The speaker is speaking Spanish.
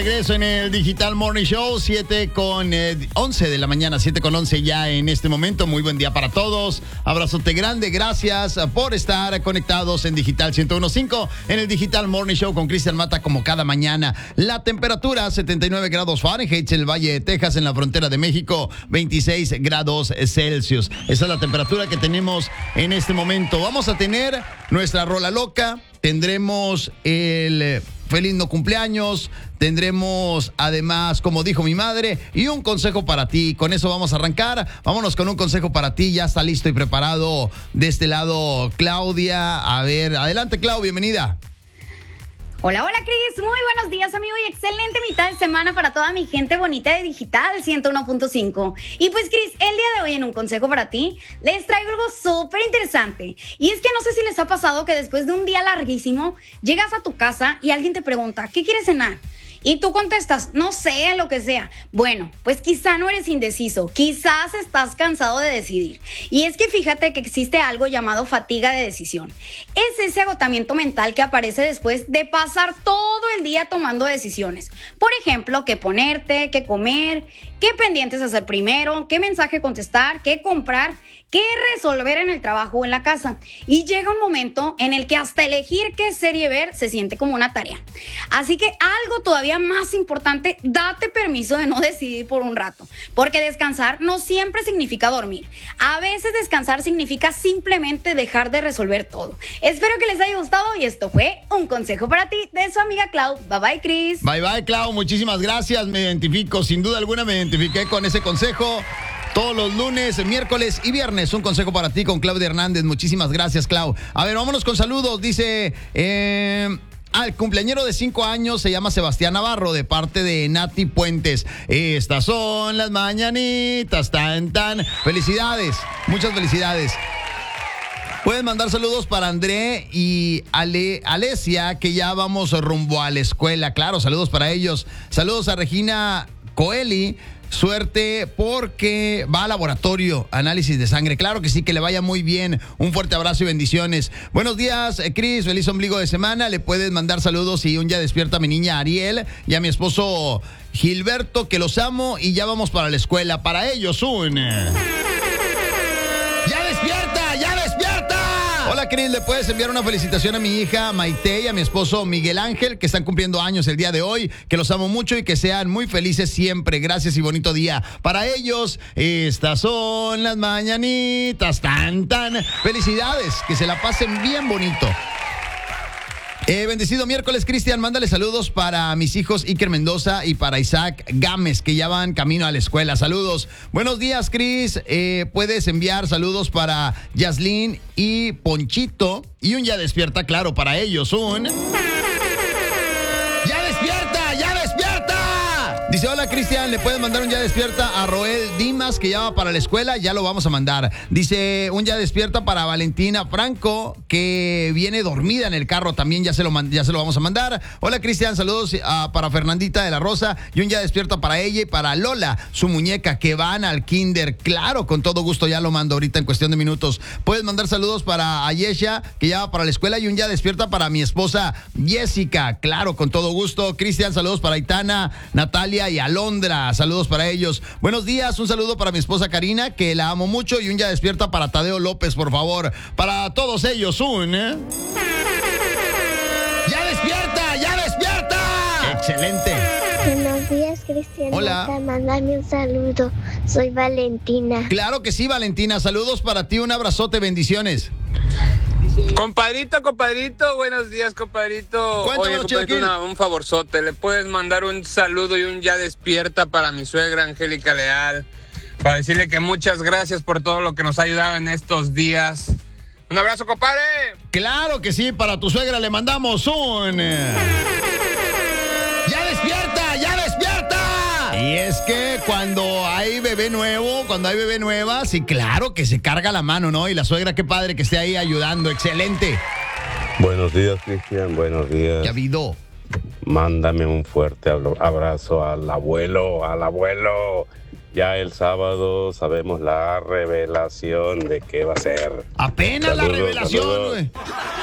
Regreso en el Digital Morning Show, 7:11 de la mañana, 7:11 ya en este momento. Muy buen día para todos. Abrazote grande, gracias por estar conectados en Digital 101.5, en el Digital Morning Show con Cristian Mata como cada mañana. La temperatura, 79 grados Fahrenheit en el Valle de Texas, en la frontera de México, 26 grados Celsius. Esa es la temperatura que tenemos en este momento. Vamos a tener nuestra rola loca, tendremos el feliz no cumpleaños, tendremos además, como dijo mi madre, y un consejo para ti. Con eso vamos a arrancar. Vámonos con un consejo para ti. Ya está listo y preparado de este lado Claudia. A ver, adelante Clau, bienvenida. Hola, hola Cris, muy buenos días amigo y excelente mitad de semana para toda mi gente bonita de Digital 101.5. Y pues Cris, el día de hoy en un consejo para ti les traigo algo súper interesante. Y es que no sé si les ha pasado que después de un día larguísimo llegas a tu casa y alguien te pregunta, ¿qué quieres cenar? Y tú contestas, no sé, lo que sea. Bueno, pues quizá no eres indeciso, quizás estás cansado de decidir. Y es que fíjate que existe algo llamado fatiga de decisión. Es ese agotamiento mental que aparece después de pasar todo el día tomando decisiones. Por ejemplo, qué ponerte, qué comer, qué pendientes hacer primero, qué mensaje contestar, qué comprar, qué resolver en el trabajo o en la casa. Y llega un momento en el que hasta elegir qué serie ver se siente como una tarea. Así que algo todavía más importante, date permiso de no decidir por un rato, porque descansar no siempre significa dormir. A veces descansar significa simplemente dejar de resolver todo. Espero que les haya gustado y esto fue un consejo para ti de su amiga Clau. Bye bye, Chris. Bye bye, Clau, muchísimas gracias. Me identifico, sin duda alguna me identifiqué con ese consejo. Todos los lunes, miércoles y viernes, un consejo para ti con Claudia Hernández. Muchísimas gracias, Clau. A ver, vámonos con saludos. Dice, el cumpleañero de 5 años se llama Sebastián Navarro, de parte de Nati Puentes. Estas son las mañanitas, tan. Felicidades, muchas felicidades. Pueden mandar saludos para André y Alesia, que ya vamos rumbo a la escuela. Claro, saludos para ellos. Saludos a Regina Coeli. Suerte porque va al laboratorio, análisis de sangre. Claro que sí, que le vaya muy bien. Un fuerte abrazo y bendiciones. Buenos días, Cris. Feliz ombligo de semana. Le puedes mandar saludos y un ya despierta a mi niña Ariel y a mi esposo Gilberto, que los amo y ya vamos para la escuela. Para ellos un... ¡Ya despierta! ¡Ya despierta! Hola, Cris, le puedes enviar una felicitación a mi hija Maite y a mi esposo Miguel Ángel, que están cumpliendo años el día de hoy, que los amo mucho y que sean muy felices siempre. Gracias y bonito día. Para ellos, estas son las mañanitas, tan. Felicidades, que se la pasen bien bonito. Bendecido miércoles, Cristian. Mándale saludos para mis hijos Iker Mendoza y para Isaac Gámez, que ya van camino a la escuela. Saludos. Buenos días, Cris. Puedes enviar saludos para Yaslin y Ponchito. Y un ya despierta, claro, para ellos. Un... ¡Ya despierta! ¡Ya despierta! Dice, hola, Cristian, le puedes mandar un ya despierta a Roel Dimas, que ya va para la escuela, ya lo vamos a mandar. Dice, un ya despierta para Valentina Franco, que viene dormida en el carro, también ya se lo vamos a mandar. Hola, Cristian, saludos para Fernandita de la Rosa, y un ya despierta para ella y para Lola, su muñeca, que van al kinder. Claro, con todo gusto, ya lo mando ahorita en cuestión de minutos. Puedes mandar saludos para Ayesha, que ya va para la escuela, y un ya despierta para mi esposa Jessica. Claro, con todo gusto. Cristian, saludos para Aitana, Natalia y Alondra, saludos para ellos. Buenos días, un saludo para mi esposa Karina, que la amo mucho, y un ya despierta para Tadeo López, por favor. Para todos ellos, un... ¡Ya despierta! ¡Ya despierta! ¡Excelente! Buenos días, Cristian. Hola. Mándame un saludo. Soy Valentina. Claro que sí, Valentina. Saludos para ti, un abrazote, bendiciones. Compadrito, buenos días, compadrito. Cuéntanos, Oye, compadrito, un favorzote. ¿Le puedes mandar un saludo y un ya despierta para mi suegra Angélica Leal? Para decirle que muchas gracias por todo lo que nos ha ayudado en estos días. Un abrazo, compadre. Claro que sí, para tu suegra le mandamos un... ¡Ya despierta! ¡Ya despierta! Y es que cuando hay bebé nuevo, cuando hay bebé nueva, sí, claro que se carga la mano, ¿no? Y la suegra, qué padre que esté ahí ayudando. Excelente. Buenos días, Cristian. Buenos días. ¿Qué ha habido? Mándame un fuerte abrazo al abuelo, Ya el sábado sabemos la revelación de qué va a ser. Apenas Saludos, la revelación, saludos. güey.